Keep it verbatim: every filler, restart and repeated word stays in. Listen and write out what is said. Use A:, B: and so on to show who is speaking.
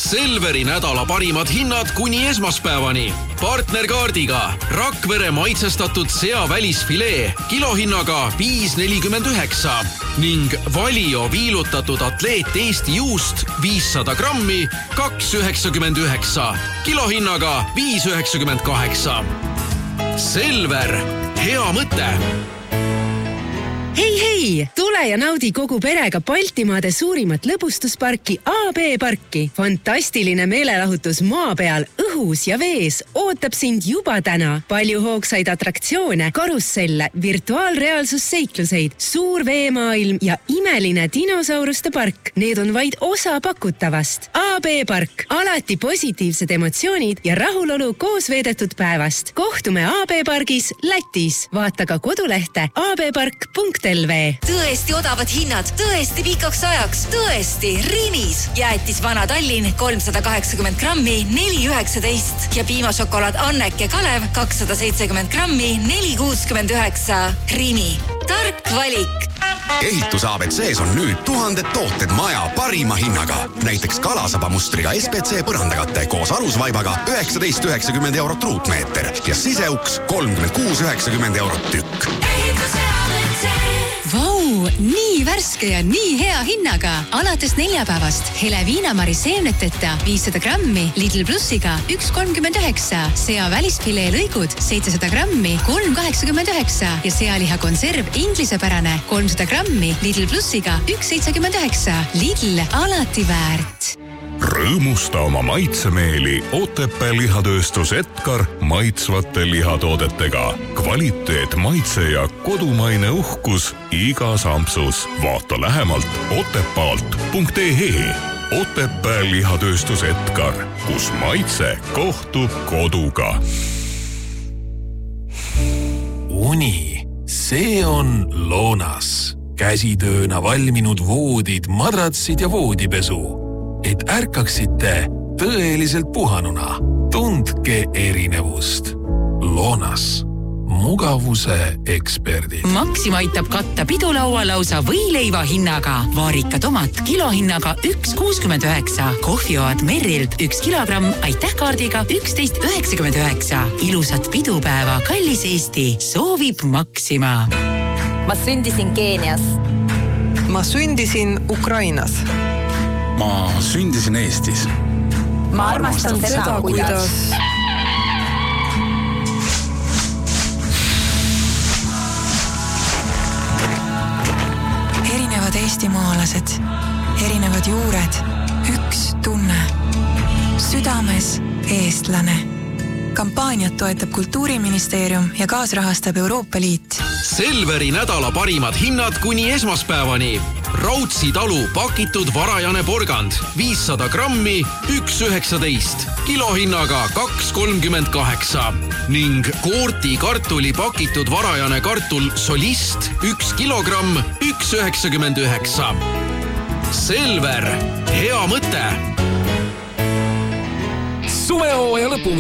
A: Selveri nädala parimad hinnad kuni esmaspäevani. Partnerkaardiga Rakvere maitsestatud sea välisfilee kilohinnaga viis nelikümmend üheksa ning Valio viilutatud atleet Eesti juust viissada grammi kaks üheksakümmend üheksa kilohinnaga viis üheksakümmend kaheksa. Selver, hea mõte!
B: Hei, hei! Tule ja naudi kogu perega Baltimaade suurimat lõbustusparki A B parki. Fantastiline meelelahutus maa peal, õhus ja vees ootab sind juba täna. Palju hoogsaid atraktsioone, karusselle, virtuaalreaalsusseikluseid, suur veemaailm ja imeline dinosauruste park. Need on vaid osa pakutavast. A B park. Alati positiivsed emotsioonid ja rahulolu koos veedetud päevast. Kohtume A B pargis Lätis. Vaata ka kodulehte a b park punkt l v.
C: Tõesti odavad hinnad, tõesti pikaks ajaks, tõesti Rimis. Jäätis Vana Tallinn kolmsada kaheksakümmend grammi neli üheksateist ja piimašokolaad Anneke Kalev kakssada seitsekümmend grammi neli kuuskümmend üheksa. Rimi. Tark valik.
D: Ehitus A B C-s on nüüd tuhanded tooted maja parima hinnaga. Näiteks kalasaba mustriga S B C põrandakate koos alusvaibaga üheksateist üheksakümmend eurot ruutmeeter ja siseuks kolmkümmend kuus üheksakümmend eurot tükk.
E: Vau, nii värske ja nii hea hinnaga. Alates neljapäevast hele viinamari seemneteta viissada grammi Lidl Plussiga üks kolmkümmend üheksa, sea välisfilee lõigud seitsesada grammi kolm kaheksakümmend üheksa ja sealiha konserv inglisepärane kolmsada grammi Lidl Plussiga üks seitsekümmend üheksa. Lidl alati väärt.
F: Rõõmusta oma maitsemeeli Otepää lihatööstus Edgar maitsvate lihatoodetega. Kvaliteet, maitse ja kodumaine uhkus igas ampsus. Vaata lähemalt otepaalt punkt e h. Otepää lihatööstus Edgar, kus maitse kohtub koduga.
G: Uni, see on Loonas. Käsitööna valminud voodid, madratsid ja voodipesu. Et ärkaksite tõeliselt puhanuna. Tundke erinevust. Loonas. Mugavuse eksperdid.
H: Maxima aitab katta pidulaua lausa võileiva hinnaga. Vaarika tomat kilohinnaga üks kuuskümmend üheksa. Kohvioad Merrilt üks kilogramm aitäh kaardiga üksteist üheksakümmend üheksa. Ilusat pidupäeva, kallis Eesti. Soovib Maxima.
I: Ma sündisin Keenias.
J: Ma sündisin Ukrainas.
K: Ma sündisin Eestis.
I: Ma armastan seda, kuidas...
L: Erinevad eestimaalased, erinevad juured, üks tunne. Südames eestlane. Kampaaniat toetab Kultuuriministeerium ja kaasrahastab Euroopa Liit.
A: Selveri nädala parimad hinnad kuni esmaspäevani. Raudsi talu pakitud varajane porgand viissada grammi üks üheksateist kilohinnaga kaks kolmkümmend kaheksa ning Koorti kartuli pakitud varajane kartul Solist üks kilogramm üks üheksakümmend üheksa. Selver, hea mõte!
G: Suvehooaja lõpu